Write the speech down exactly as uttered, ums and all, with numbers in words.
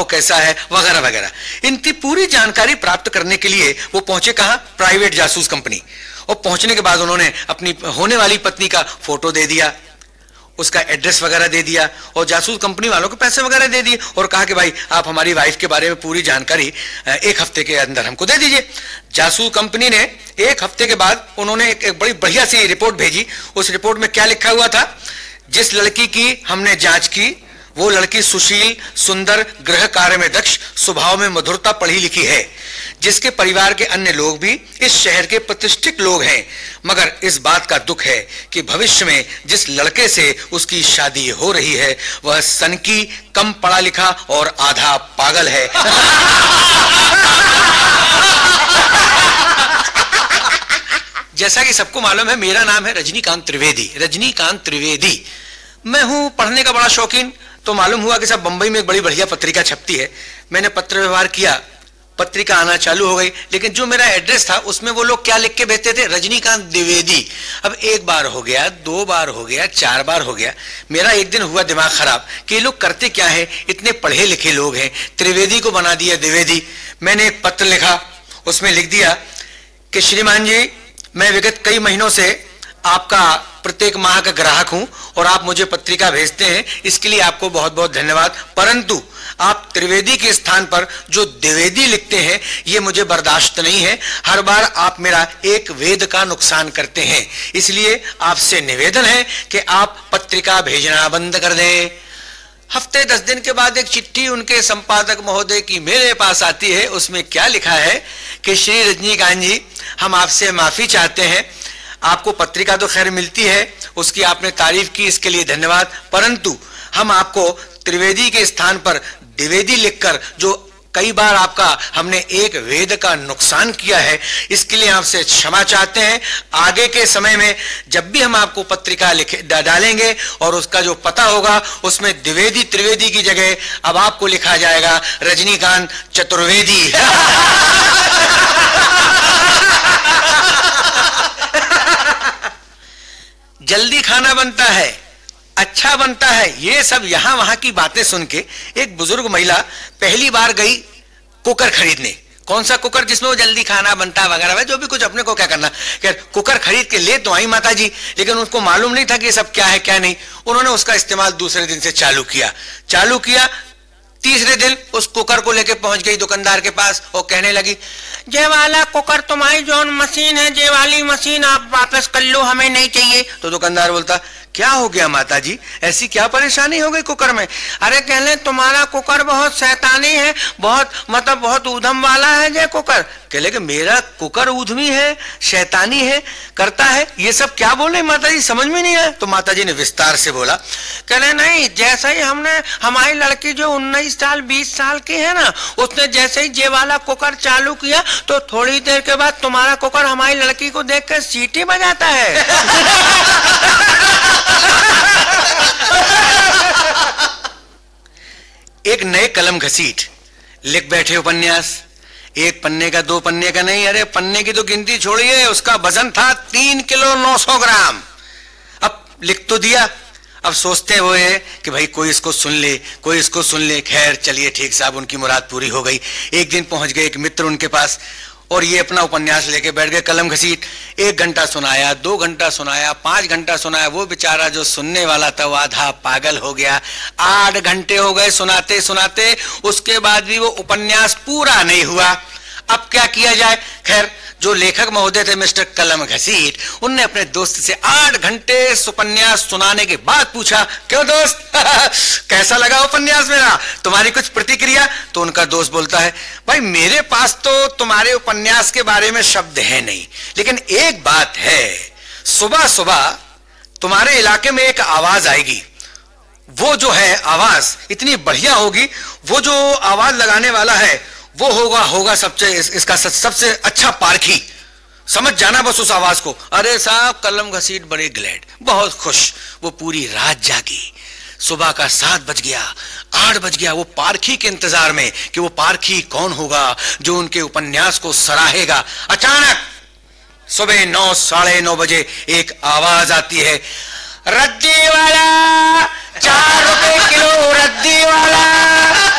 कैसा है, वगैरह वगैरह। इनकी पूरी जानकारी प्राप्त करने के लिए वो पहुंचे कहां? प्राइवेट जासूस कंपनी। और पहुंचने के बाद उन्होंने अपनी होने वाली पत्नी का फोटो दे दिया, उसका एड्रेस वगैरह दे दिया और जासूस कंपनी वालों को पैसे वगैरह दे दिए और कहा कि भाई आप हमारी वाइफ के बारे में पूरी जानकारी एक हफ्ते के अंदर हमको दे दीजिए। जासूस कंपनी ने एक हफ्ते के बाद उन्होंने एक, एक बड़ी बढ़िया सी रिपोर्ट भेजी। उस रिपोर्ट में क्या लिखा हुआ था? जिस लड़की की हमने जांच की वो लड़की सुशील, सुंदर, गृह कार्य में दक्ष, स्वभाव में मधुरता, पढ़ी लिखी है, जिसके परिवार के अन्य लोग भी इस शहर के प्रतिष्ठित लोग हैं। मगर इस बात का दुख है कि भविष्य में जिस लड़के से उसकी शादी हो रही है वह सनकी, कम पढ़ा लिखा और आधा पागल है। जैसा कि सबको मालूम है, मेरा नाम है रजनीकांत त्रिवेदी। रजनीकांत त्रिवेदी मैं हूं, पढ़ने का बड़ा शौकीन। तो मालूम हुआ कि सब बंबई में एक बड़ी बढ़िया पत्रिका छपती है। मैंने पत्र व्यवहार किया, पत्रिका आना चालू हो गई, लेकिन जो मेरा एड्रेस था उसमें वो लोग क्या लिख के भेजते थे? रजनीकांत द्विवेदी। अब एक बार हो गया, दो बार हो गया, चार बार हो गया। मेरा एक दिन हुआ दिमाग खराब कि ये लोग करते क्या है, इतने पढ़े लिखे लोग हैं, त्रिवेदी को बना दिया द्विवेदी। मैंने एक पत्र लिखा, उसमें लिख दिया कि श्रीमान जी, मैं विगत कई महीनों से आपका प्रत्येक माह का ग्राहक हूं और आप मुझे पत्रिका भेजते हैं, इसके लिए आपको बहुत बहुत धन्यवाद। परंतु आप त्रिवेदी के स्थान पर जो द्विवेदी लिखते हैं ये मुझे बर्दाश्त नहीं है। हर बार आप मेरा एक वेद का नुकसान करते हैं, इसलिए आपसे निवेदन है कि आप पत्रिका भेजना बंद कर दें। हफ्ते दस दिन के बाद एक चिट्ठी उनके संपादक महोदय की मेरे पास आती है। उसमें क्या लिखा है कि श्री रजनीकांत जी, हम आपसे माफी चाहते हैं, आपको पत्रिका तो खैर मिलती है, उसकी आपने तारीफ की, इसके लिए धन्यवाद, परंतु हम आपको त्रिवेदी के स्थान पर द्विवेदी लिखकर जो कई बार आपका हमने एक वेद का नुकसान किया है, इसके लिए आपसे क्षमा चाहते हैं। आगे के समय में जब भी हम आपको पत्रिका लिखे डालेंगे और उसका जो पता होगा उसमें द्विवेदी त्रिवेदी की जगह अब आपको लिखा जाएगा रजनीकांत चतुर्वेदी। जल्दी खाना बनता है, अच्छा बनता है, ये सब यहां वहां की बातें सुन के एक बुजुर्ग महिला पहली बार गई कुकर खरीदने। कौन सा कुकर? जिसमें वो जल्दी खाना बनता वगैरह, जो भी कुछ अपने को क्या करना। खैर कुकर खरीद के ले तो आई माता जी, लेकिन उनको मालूम नहीं था कि ये सब क्या है क्या नहीं। उन्होंने उसका इस्तेमाल दूसरे दिन से चालू किया चालू किया तीसरे दिन उस कुकर को लेके पहुंच गई दुकानदार के पास और कहने लगी, ये वाला कुकर तुम्हारी जो मशीन है, ये वाली मशीन आप वापस कर लो, हमें नहीं चाहिए। तो दुकानदार बोलता, क्या हो गया माता जी, ऐसी क्या परेशानी हो गई कुकर में? अरे कहले तुम्हारा कुकर बहुत शैतानी है, बहुत मतलब बहुत ऊधम वाला है ये कुकर। कहले कि मेरा कुकर ऊधमी है, शैतानी है, करता है, ये सब क्या बोले माता जी, समझ में नहीं आया। तो माता जी ने विस्तार से बोला, कहले नहीं, जैसे ही हमने हमारी लड़की जो उन्नीस साल बीस साल की है ना, उसने जैसे ही ये वाला कुकर चालू किया तो थोड़ी देर के बाद तुम्हारा कुकर हमारी लड़की को देख कर सीटी बजाता है। एक नए कलम घसीट लिख बैठे उपन्यास, एक पन्ने का दो पन्ने का नहीं, अरे पन्ने की तो गिनती छोड़िए, उसका वजन था तीन किलो नौ सौ ग्राम। अब लिख तो दिया, अब सोचते हुए कि भाई कोई इसको सुन ले, कोई इसको सुन ले। खैर चलिए ठीक साहब, उनकी मुराद पूरी हो गई। एक दिन पहुंच गए एक मित्र उनके पास और ये अपना उपन्यास लेके बैठ गए कलम घसीट। एक घंटा सुनाया, दो घंटा सुनाया, पांच घंटा सुनाया। वो बेचारा जो सुनने वाला था वो आधा पागल हो गया। आठ घंटे हो गए सुनाते सुनाते, उसके बाद भी वो उपन्यास पूरा नहीं हुआ। अब क्या किया जाए? खैर जो लेखक महोदय थे मिस्टर कलम घसीट, उनने अपने दोस्त से आठ घंटे उपन्यास सुनाने के बाद पूछा, क्यों दोस्त कैसा लगा उपन्यास मेरा, तुम्हारी कुछ प्रतिक्रिया? तो उनका दोस्त बोलता है, भाई मेरे पास तो तुम्हारे उपन्यास के बारे में शब्द है नहीं, लेकिन एक बात है, सुबह सुबह तुम्हारे इलाके में एक आवाज आएगी, वो जो है आवाज इतनी बढ़िया होगी, वो जो आवाज लगाने वाला है वो होगा होगा सबसे इसका सबसे अच्छा पारखी, समझ जाना बस उस आवाज को। अरे साहब कलम घसीट बड़े ग्लैड, बहुत खुश। वो पूरी रात जागी, सुबह का सात बज गया, आठ बज गया, वो पारखी के इंतजार में कि वो पारखी कौन होगा जो उनके उपन्यास को सराहेगा। अचानक सुबह नौ साढ़े नौ बजे एक आवाज आती है, रद्दी वाला, चार रुपए किलो रद्दी वाला।